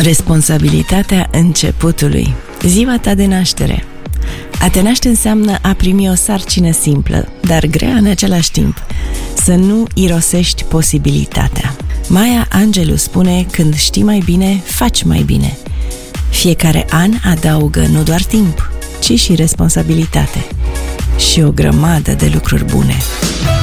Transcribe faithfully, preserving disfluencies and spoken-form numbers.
Responsabilitatea începutului. Ziua ta de naștere. A te naște înseamnă a primi o sarcină simplă, dar grea în același timp. Să nu irosești posibilitatea. Maya Angelou spune: când știi mai bine, faci mai bine. Fiecare an adaugă nu doar timp, ci și responsabilitate. Și o grămadă de lucruri bune.